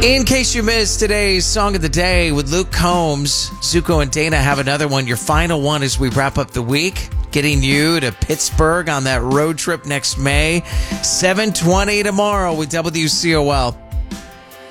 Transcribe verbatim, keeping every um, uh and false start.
In case you missed today's Song of the Day with Luke Combs, Zuko and Dana have another one. Your final one as we wrap up the week, getting you to Pittsburgh on that road trip next May. seven twenty tomorrow with W C O L.